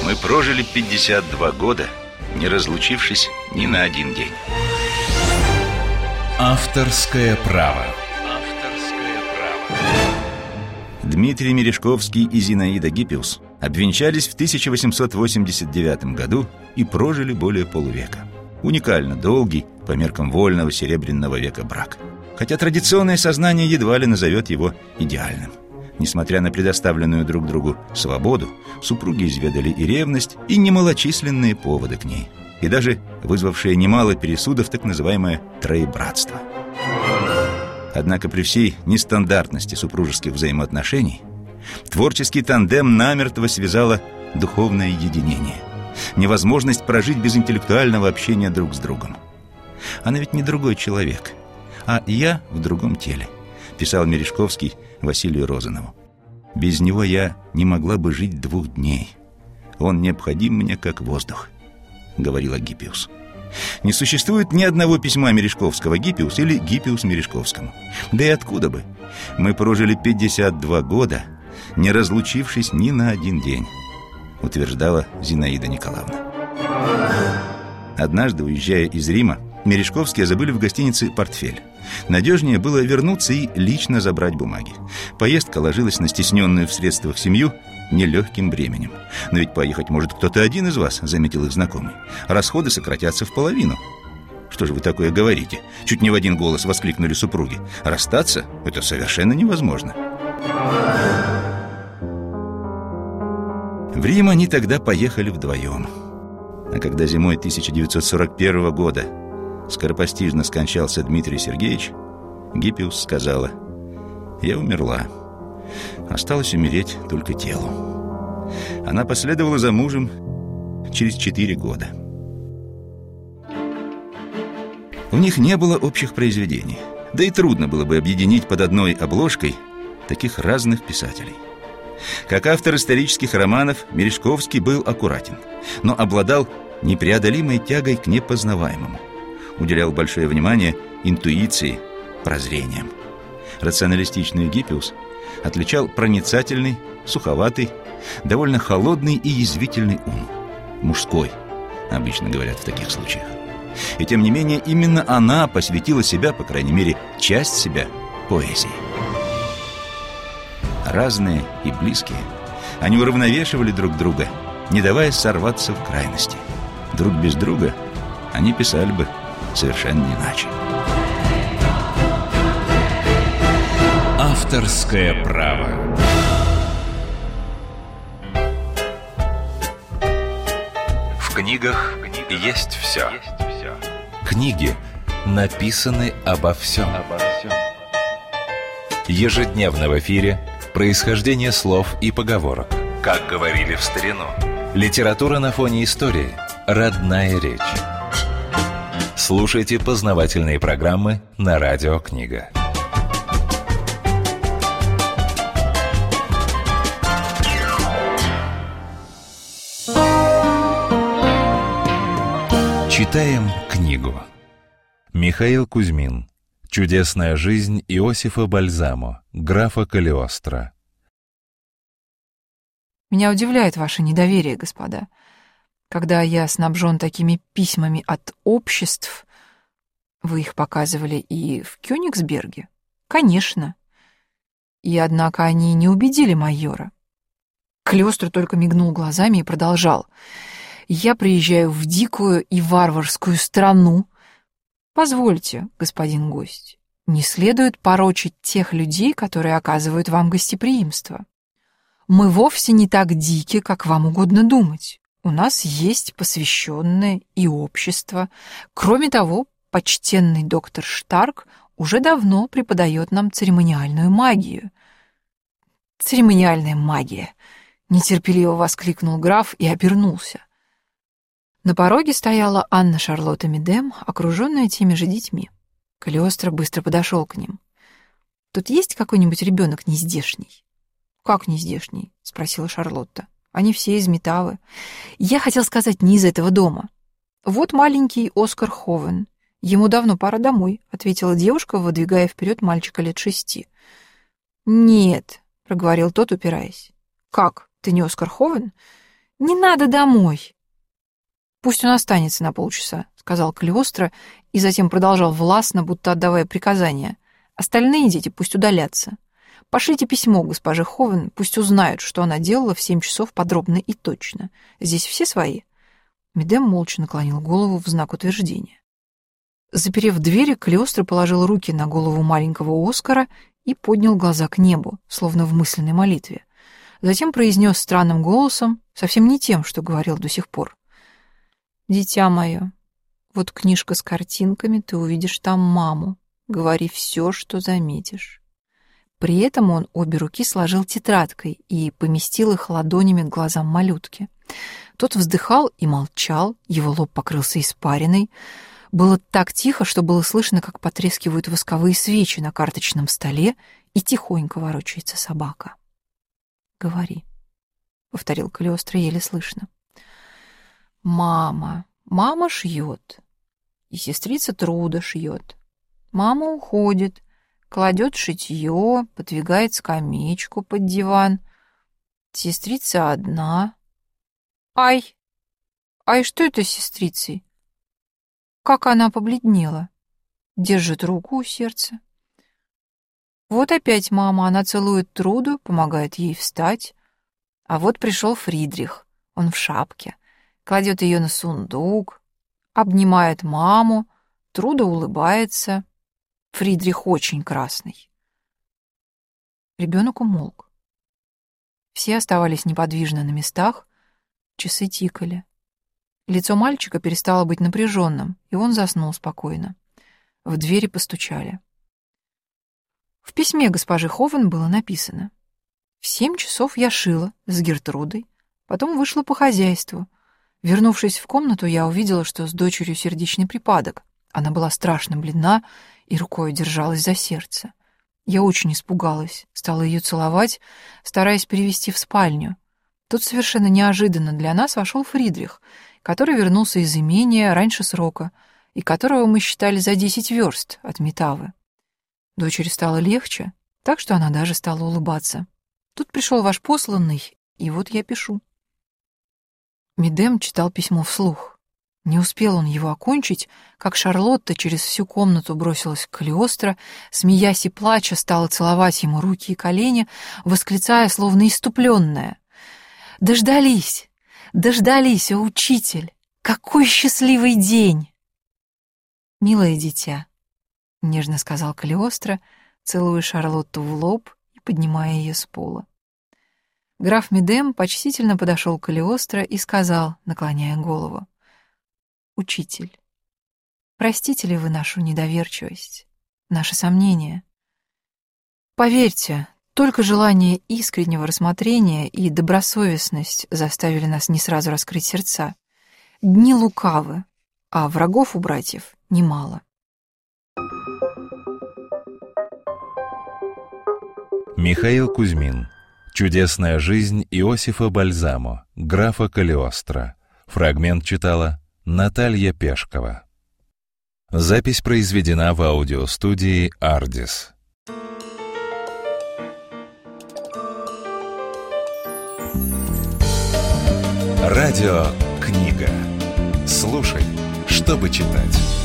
Мы прожили 52 года, не разлучившись ни на один день. Авторское право. Дмитрий Мережковский и Зинаида Гиппиус обвенчались в 1889 году и прожили более полувека. Уникально долгий, по меркам вольного серебряного века, брак. Хотя традиционное сознание едва ли назовет его идеальным. Несмотря на предоставленную друг другу свободу, супруги изведали и ревность, и немалочисленные поводы к ней, и даже вызвавшее немало пересудов так называемое троебратство. Однако при всей нестандартности супружеских взаимоотношений творческий тандем намертво связало духовное единение, невозможность прожить без интеллектуального общения друг с другом. «Она ведь не другой человек, а я в другом теле», писал Мережковский Василию Розанову. «Без него я не могла бы жить 2 дней. Он необходим мне как воздух», говорила Гиппиус. Не существует ни одного письма Мережковского Гиппиус или Гиппиус Мережковскому. Да и откуда бы? Мы прожили 52 года, не разлучившись ни на один день, утверждала Зинаида Николаевна. Однажды, уезжая из Рима, Мережковские забыли в гостинице портфель. Надежнее было вернуться и лично забрать бумаги. Поездка ложилась на стесненную в средствах семью нелегким бременем. «Но ведь поехать может кто-то один из вас», — заметил их знакомый. «Расходы сократятся в половину». «Что же вы такое говорите?» — чуть не в один голос воскликнули супруги. «Расстаться? Это совершенно невозможно». В Рим они тогда поехали вдвоем. А когда зимой 1941 года скоропостижно скончался Дмитрий Сергеевич, Гиппиус сказала: «Я умерла. Осталось умереть только телу». Она последовала за мужем через 4 года. У них не было общих произведений, да и трудно было бы объединить под одной обложкой таких разных писателей. Как автор исторических романов, Мережковский был аккуратен, но обладал непреодолимой тягой к непознаваемому. Уделял большое внимание интуиции, прозрениям. Рационалистичный Гиппиус отличал проницательный, суховатый, довольно холодный и язвительный ум. Мужской, обычно говорят в таких случаях. И тем не менее, именно она посвятила себя, по крайней мере, часть себя, поэзии. Разные и близкие, они уравновешивали друг друга, не давая сорваться в крайности. Друг без друга они писали бы совершенно иначе. Авторское право. В книгах есть все. Книги написаны обо всем. Ежедневно в эфире происхождение слов и поговорок. Как говорили в старину. Литература на фоне истории. Родная речь. Слушайте познавательные программы на Радио Книга. Читаем книгу. Михаил Кузьмин. Чудесная жизнь Иосифа Бальзамо, графа Калиостро. Меня удивляет ваше недоверие, господа. Когда я снабжен такими письмами от обществ... Вы их показывали и в Кёнигсберге? Конечно. И, однако, они не убедили майора. Калиостро только мигнул глазами и продолжал. Я приезжаю в дикую и варварскую страну. Позвольте, господин гость, не следует порочить тех людей, которые оказывают вам гостеприимство. Мы вовсе не так дики, как вам угодно думать. У нас есть посвященное и общество. Кроме того, почтенный доктор Штарк уже давно преподает нам церемониальную магию. «Церемониальная магия!» — нетерпеливо воскликнул граф и обернулся. На пороге стояла Анна Шарлотта Мидем, окруженная теми же детьми. Калиостро быстро подошел к ним. «Тут есть какой-нибудь ребенок нездешний?» «Как нездешний?» — спросила Шарлотта. «Они все из Метавы. Я хотел сказать, не из этого дома. Вот маленький Оскар Ховен. Ему давно пора домой», — ответила девушка, выдвигая вперед мальчика лет 6. «Нет», — проговорил тот, упираясь. «Как, ты не Оскар Ховен? Не надо домой. Пусть он останется на полчаса, сказал Калиостро и затем продолжал властно, будто отдавая приказания. Остальные дети пусть удалятся. Пошлите письмо госпоже Ховен, пусть узнают, что она делала в 7 часов подробно и точно. Здесь все свои. Мидем молча наклонил голову в знак утверждения. Заперев двери, Калиостро положил руки на голову маленького Оскара и поднял глаза к небу, словно в мысленной молитве. Затем произнес странным голосом, совсем не тем, что говорил до сих пор. «Дитя мое, вот книжка с картинками, ты увидишь там маму. Говори все, что заметишь». При этом он обе руки сложил тетрадкой и поместил их ладонями к глазам малютки. Тот вздыхал и молчал, его лоб покрылся испариной. Было так тихо, что было слышно, как потрескивают восковые свечи на карточном столе, и тихонько ворочается собака. «Говори», — повторил Калиостро еле слышно. «Мама шьет, и сестрица Труда шьет. Мама уходит, кладет шитье, подвигает скамеечку под диван. Сестрица одна. Ай, что это с сестрицей? Как она побледнела. Держит руку у сердца. Вот опять мама, она целует Труду, помогает ей встать. А вот пришел Фридрих, он в шапке, кладет ее на сундук, обнимает маму, Труда улыбается. Фридрих очень красный». Ребенок умолк. Все оставались неподвижно на местах, часы тикали. Лицо мальчика перестало быть напряженным, и он заснул спокойно. В двери постучали. В письме госпожи Ховен было написано: «В 7 часов я шила с Гертрудой, потом вышла по хозяйству. Вернувшись в комнату, я увидела, что с дочерью сердечный припадок. Она была страшно бледна и рукой держалась за сердце. Я очень испугалась, стала ее целовать, стараясь перевести в спальню. Тут совершенно неожиданно для нас вошел Фридрих, который вернулся из имения раньше срока и которого мы считали за 10 верст от Метавы. Дочери стало легче, так что она даже стала улыбаться. Тут пришел ваш посланный, и вот я пишу». Мидем читал письмо вслух. Не успел он его окончить, как Шарлотта через всю комнату бросилась к Калиостро, смеясь и плача, стала целовать ему руки и колени, восклицая, словно иступленная: «Дождались! Дождались, о учитель! Какой счастливый день!» «Милое дитя», — нежно сказал Калиостро, целуя Шарлотту в лоб и поднимая ее с пола. Граф Мидем почтительно подошел к Калиостро и сказал, наклоняя голову: «Учитель, простите ли вы нашу недоверчивость, наши сомнения? Поверьте, только желание искреннего рассмотрения и добросовестность заставили нас не сразу раскрыть сердца. Дни лукавы, а врагов у братьев немало». Михаил Кузьмин. «Чудесная жизнь Иосифа Бальзамо», графа Калиостро. Фрагмент читала Наталья Пешкова. Запись произведена в аудиостудии «Ардис». Радиокнига. Слушай, чтобы читать.